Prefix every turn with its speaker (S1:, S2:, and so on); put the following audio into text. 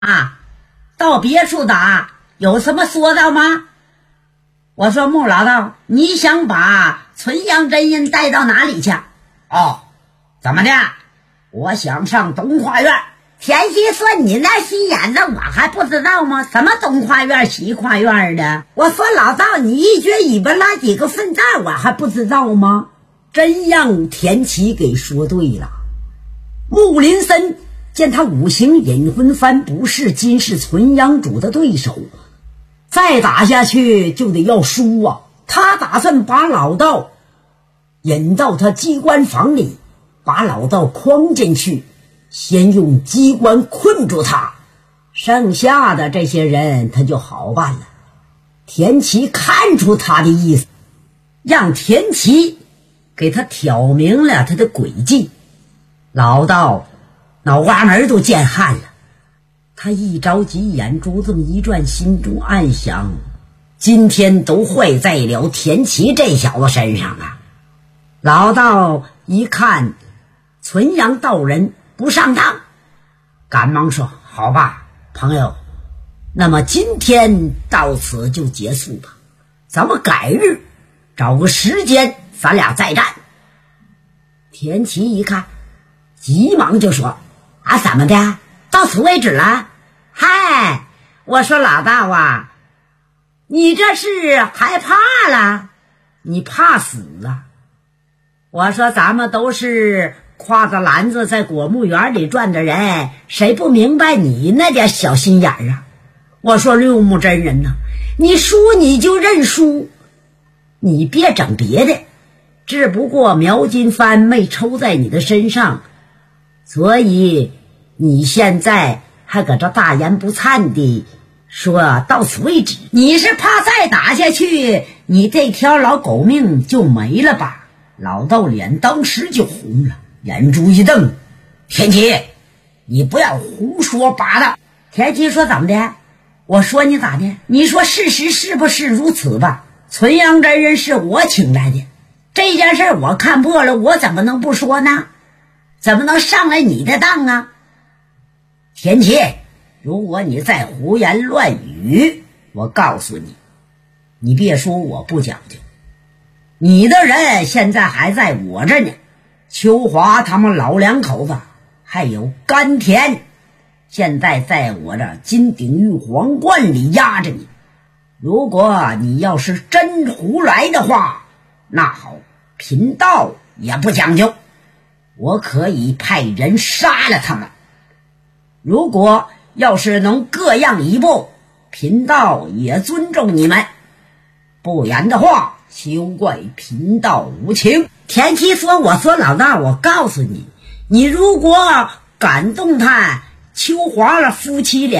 S1: 啊，到别处打，有什么说道吗？我说穆老道，你想把纯阳真人带到哪里去？哦，怎么的？我想上东花院。田七说，你那心眼子我还不知道吗？什么东花院西花院的？我说老道，你一撅尾巴拉几个粪蛋，我还不知道吗？真让田七给说对了。穆林森见他五行引魂幡不是今世纯阳主的对手，再打下去就得要输啊！他打算把老道引到他机关房里，把老道框进去，先用机关困住他，剩下的这些人他就好办了。田七看出他的意思，让田七给他挑明了他的诡计。老道脑瓜门都见汗了，他一着急，眼珠子一转，心中暗想，今天都坏在了田七这小子身上了。老道一看纯阳道人不上当，赶忙说，好吧朋友，那么今天到此就结束吧，咱们改日找个时间咱俩再战。田七一看，急忙就说，啊，怎么的，到此为止了？嗨，我说老道啊，你这是害怕了？你怕死啊？我说咱们都是挎着篮子在果木园里转的人，谁不明白你那点小心眼啊？我说六目真人呐，你输你就认输，你别整别的，只不过描金幡没抽在你的身上，所以你现在还搁这大言不惭的说到此为止，你是怕再打下去你这条老狗命就没了吧？老道脸当时就红了，眼珠一瞪，田七，你不要胡说八道。田七说，怎么的？我说你咋的？你说事实是不是如此吧？纯阳真人是我请来的，这件事我看破了，我怎么能不说呢？怎么能上来你的当啊？田七，如果你再胡言乱语，我告诉你，你别说我不讲究，你的人现在还在我这呢，秋华他们老两口子还有甘田现在在我这金鼎玉皇冠里压着你，如果你要是真胡来的话，那好，贫道也不讲究，我可以派人杀了他们。如果要是能各让一步，贫道也尊重你们，不然的话休怪贫道无情。田七说，我说老大，我告诉你，你如果感动他秋华了夫妻俩